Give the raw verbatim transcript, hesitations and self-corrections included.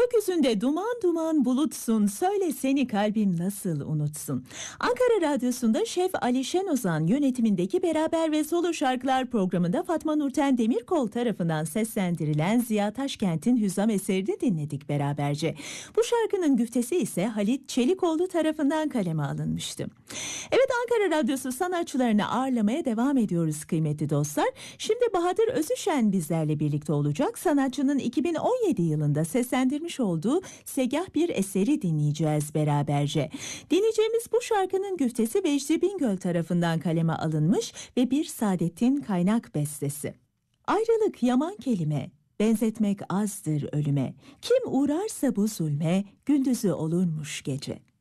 Gökyüzünde duman duman bulutsun, söyle seni kalbim nasıl unutsun. Ankara Radyosu'nda Şef Ali Şenozan yönetimindeki Beraber ve Solo Şarkılar programında Fatma Nurten Demirkol tarafından seslendirilen Ziya Taşkent'in Hüzzam eserini dinledik beraberce. Bu şarkının güftesi ise Halit Çelikoğlu tarafından kaleme alınmıştı. Evet, Ankara Radyosu sanatçılarını ağırlamaya devam ediyoruz kıymetli dostlar. Şimdi Bahadır Özüşen bizlerle birlikte olacak. Sanatçının iki bin on yedi yılında seslendirmiş olduğu Segah bir eseri dinleyeceğiz beraberce. Dinleyeceğimiz bu şarkının güftesi Vecdi Bingöl tarafından kaleme alınmış ve bir Saadettin Kaynak bestesi. Ayrılık yaman kelime, benzetmek azdır ölüme. Kim uğrarsa bu zulme, gündüzü olurmuş gece.